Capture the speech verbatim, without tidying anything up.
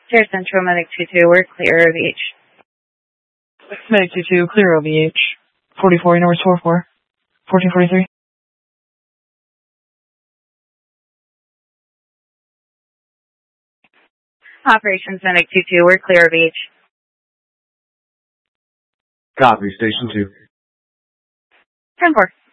Air Central, Medic two two, we're clear of each. Medic two two, clear O V H. forty-four, numbers four four. fourteen forty-three. Operations Medic two two, we're clear of each. Copy, Station two. ten four.